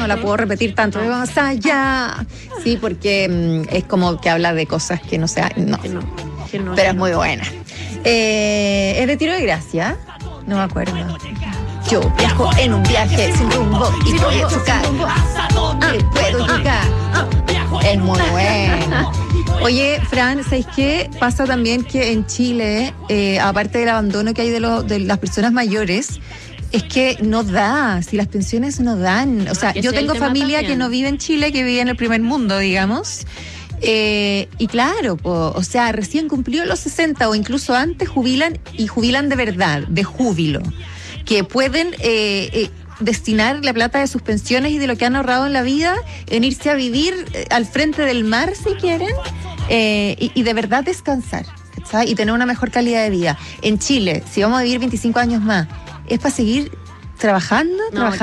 no la puedo repetir tanto. Vamos allá. Sí, porque es como que habla de cosas que no sea. No. Pero es muy buena. ¿Es de Tiro de Gracia? No me acuerdo. Yo viajo en un viaje sin rumbo y voy a chocar. Puedo llegar. Es muy bueno. Oye, Fran, ¿sabes qué? Pasa también que en Chile, aparte del abandono que hay de las personas mayores, es que no da, si las pensiones no dan. O sea, yo tengo familia también que no vive en Chile, que vive en el primer mundo, digamos. Y claro, o sea, recién cumplió los 60 o incluso antes jubilan y jubilan de verdad, de júbilo, que pueden destinar la plata de sus pensiones y de lo que han ahorrado en la vida en irse a vivir al frente del mar si quieren y de verdad descansar, ¿sabes? Y tener una mejor calidad de vida. En Chile, si vamos a vivir 25 años más, ¿es para seguir trabajando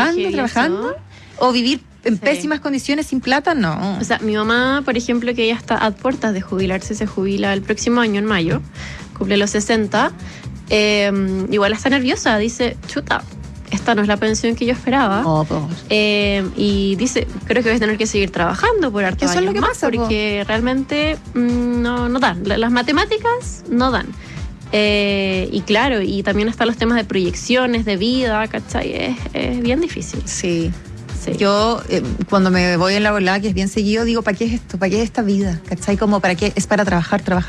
o vivir en pésimas condiciones sin plata? No. O sea, mi mamá, por ejemplo, que ella está a puertas de jubilarse, se jubila el próximo año en mayo, cumple los 60, igual está nerviosa, dice, chuta, esta no es la pensión que yo esperaba. Y dice, creo que voy a tener que seguir trabajando por harto años. Eso es lo que pasa, porque realmente no dan. Las matemáticas no dan. Y claro, y también están los temas de proyecciones, de vida, ¿cachai? Es bien difícil. Sí. Yo, cuando me voy en la volada, que es bien seguido, digo, ¿para qué es esto? ¿Para qué es esta vida? ¿Cachai? Como, ¿para qué? Es para trabajar. No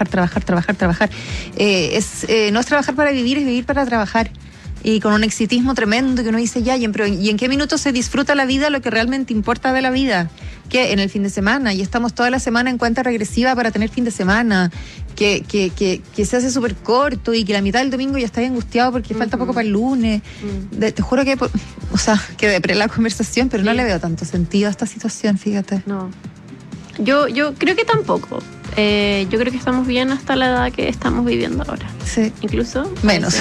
es trabajar para vivir, es vivir para trabajar. Y con un exitismo tremendo que uno dice, ¿y en qué minuto se disfruta la vida, lo que realmente importa de la vida? Que en el fin de semana, y estamos toda la semana en cuenta regresiva para tener fin de semana, que se hace súper corto y que la mitad del domingo ya está angustiado porque falta poco para el lunes. Te juro que, o sea, que depre la conversación, pero no le veo tanto sentido a esta situación, fíjate. No. Yo creo que tampoco. Yo creo que estamos bien hasta la edad que estamos viviendo ahora. Sí. Incluso menos.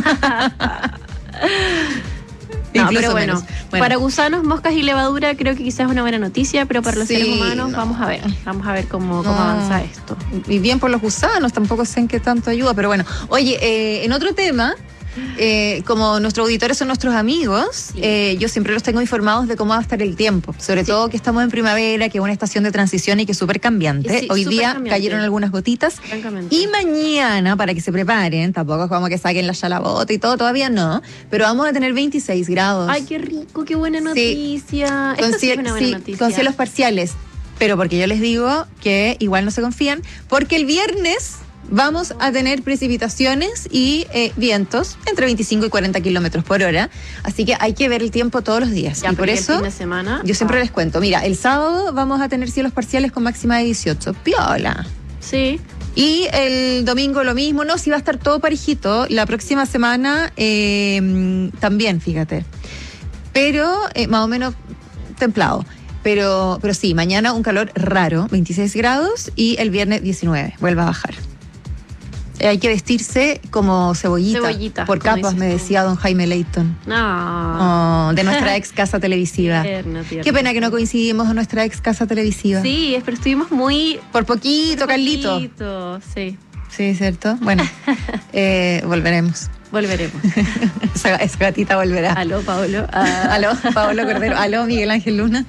No, pero bueno, para gusanos, moscas y levadura creo que quizás es una buena noticia, pero para los seres humanos vamos a ver cómo avanza esto. Y bien por los gusanos, tampoco sé en qué tanto ayuda, pero bueno. Oye, en otro tema, como nuestros auditores son nuestros amigos, yo siempre los tengo informados de cómo va a estar el tiempo, sobre todo que estamos en primavera, que es una estación de transición y que es súper cambiante. Hoy día cayeron algunas gotitas y mañana, para que se preparen, tampoco es como que saquen la chalabota y todo, todavía no, pero vamos a tener 26 grados. Ay, qué rico, qué buena noticia. Esto sí es una buena noticia. Con cielos parciales, pero porque yo les digo que igual no se confían, porque el viernes vamos a tener precipitaciones y vientos entre 25 y 40 kilómetros por hora. Así que hay que ver el tiempo todos los días. Ya, y por eso, el fin de semana, yo siempre les cuento. Mira, el sábado vamos a tener cielos parciales con máxima de 18. Piola. Sí. Y el domingo lo mismo. No, sí va a estar todo parejito. La próxima semana también, fíjate. Pero más o menos templado. Pero sí, mañana un calor raro, 26 grados, y el viernes 19. Vuelve a bajar. Hay que vestirse como cebollita por capas, me decía don Jaime Leighton. De nuestra ex casa televisiva. Tierno. Qué pena que no coincidimos en nuestra ex casa televisiva. Sí, pero estuvimos muy... Por poquito, Carlito. Sí. Sí, ¿cierto? Bueno, volveremos. Esa gatita volverá. Aló, Paolo. Aló, Paolo Cordero. Aló, Miguel Ángel Luna.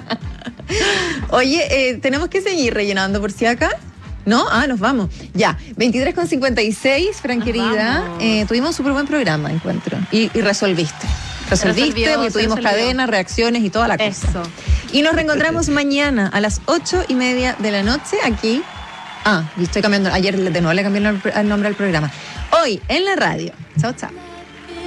Oye, tenemos que seguir rellenando por si acá. ¿No? Nos vamos. Ya, 23:56, Fran querida. Tuvimos un súper buen programa, encuentro. Y resolviste. Resolviste porque tuvimos cadenas, reacciones y toda la cosa. Eso. Y nos reencontramos mañana a las 8:30 de la noche aquí. Y estoy cambiando. Ayer de nuevo le cambié el nombre al programa. Hoy en la radio. Chao, chao.